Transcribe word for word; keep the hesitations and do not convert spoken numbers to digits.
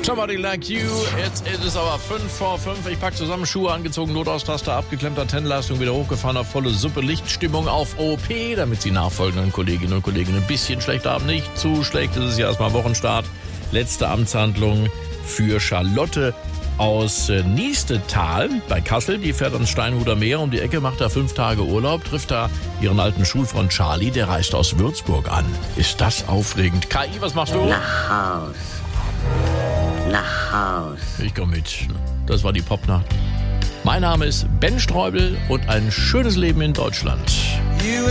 Somebody Like You. Jetzt ist es aber fünf vor fünf. Ich pack zusammen, Schuhe angezogen, Notaustaster abgeklemmt, Antennenleistung wieder hochgefahren, auf volle Suppe, Lichtstimmung auf O P, damit Sie nachfolgenden Kolleginnen und Kollegen ein bisschen schlecht haben. Nicht zu schlecht, es ist ja erstmal Wochenstart. Letzte Amtshandlung für Charlotte aus äh, Niestetal bei Kassel. Die fährt ans Steinhuder Meer um die Ecke, macht da fünf Tage Urlaub, trifft da ihren alten Schulfreund Charlie, der reist aus Würzburg an. Ist das aufregend. K I, was machst du? Nach Haus. Nach Haus. Ich komm mit. Das war die Popnacht. Mein Name ist Ben Streubel und ein schönes Leben in Deutschland.